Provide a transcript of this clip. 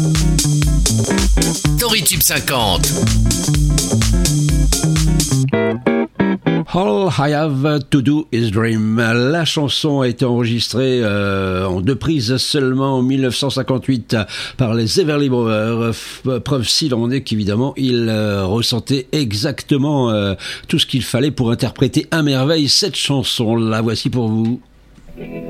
Storytube 50. All I Have to Do is Dream. La chanson a été enregistrée en 2 prises seulement en 1958 par les Everly Brothers. Preuve s'il en est qu'évidemment, ils ressentaient exactement tout ce qu'il fallait pour interpréter à merveille cette chanson. La voici pour vous.